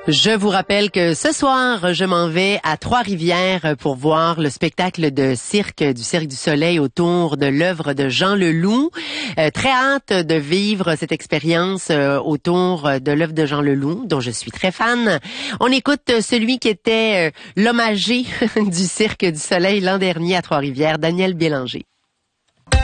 Je vous rappelle que ce soir, je m'en vais à Trois-Rivières pour voir le spectacle de cirque du Cirque du Soleil autour de l'œuvre de Jean Leloup. Très hâte de vivre cette expérience autour de l'œuvre de Jean Leloup, dont je suis très fan. On écoute celui qui était l'hommagé du Cirque du Soleil l'an dernier à Trois-Rivières, Daniel Bélanger.